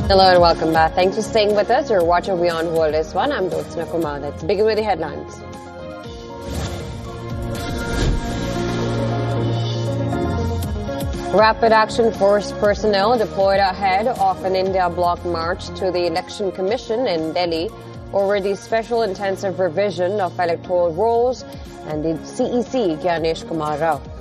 Hello and welcome back. Thanks for staying with us. You're watching Beyond World is One. I'm Jyotsna Kumar. Let's begin with the headlines. Rapid Action Force personnel deployed ahead of an India bloc march to the Election Commission in Delhi over the Special Intensive Revision of Electoral Rolls and the CEC Gyanesh Kumar Rao.